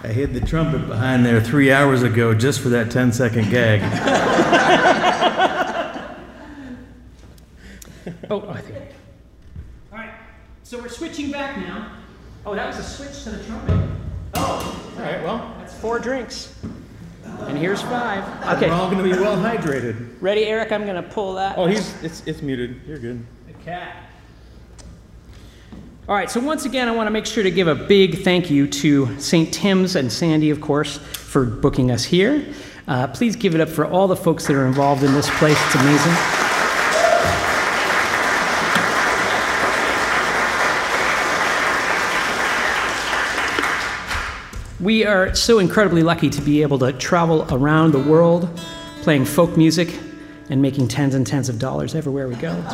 I hid the trumpet behind there 3 hours ago just for that 10-second gag. I think. All right, so we're switching back now. Oh, that was a switch to the trumpet. Oh, all right, well, that's 4 drinks. And here's 5. Okay. We're all going to be well hydrated. Ready, Eric? I'm going to pull that. Oh, it's muted. You're good. The cat. All right, so once again, I want to make sure to give a big thank you to St. Tim's and Sandy, of course, for booking us here. Please give it up for all the folks that are involved in this place. It's amazing. We are so incredibly lucky to be able to travel around the world playing folk music and making tens and tens of dollars everywhere we go.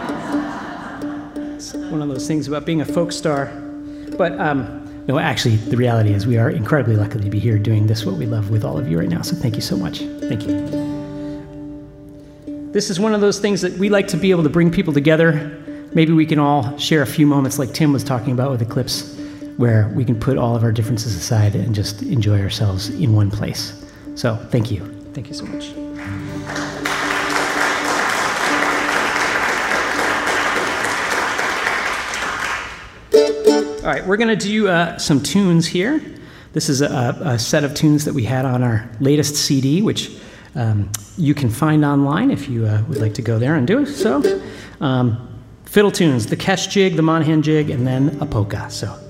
It's one of those things about being a folk star. But no, actually, the reality is we are incredibly lucky to be here doing this, what we love, with all of you right now. So thank you so much. Thank you. This is one of those things that we like to be able to bring people together. Maybe we can all share a few moments like Tim was talking about with Eclipse, where we can put all of our differences aside and just enjoy ourselves in one place. So thank you. Thank you so much. All right, we're going to do some tunes here. This is a set of tunes that we had on our latest CD, which you can find online if you would like to go there and do so. Fiddle tunes, the Kesh jig, the Monahan jig, and then a polka. So